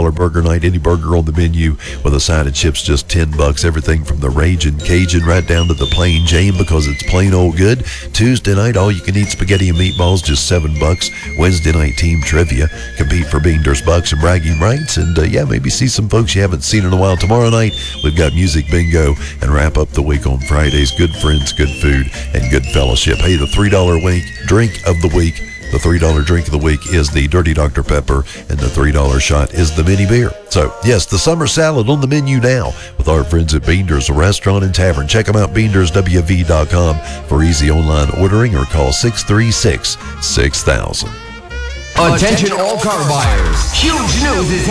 $3 burger night. Any burger on the menu with a side of chips, just $10. Everything from the Ragin' Cajun right down to the plain Jane, because it's plain old good. Tuesday night, all you can eat spaghetti and meatballs, just $7. Wednesday night, team trivia. Compete for Beander's Bucks and bragging rights. And maybe see some folks you haven't seen in a while. Tomorrow night, we've got music bingo, and wrap up the week on Fridays. Good friends, good food, and good fellowship. Hey, the $3 drink of the week. The $3 drink of the week is the Dirty Dr. Pepper, and the $3 shot is the mini beer. So, yes, the summer salad on the menu now with our friends at Beander's Restaurant and Tavern. Check them out, BeandersWV.com for easy online ordering, or call 636-6000. Attention all car buyers. Huge news is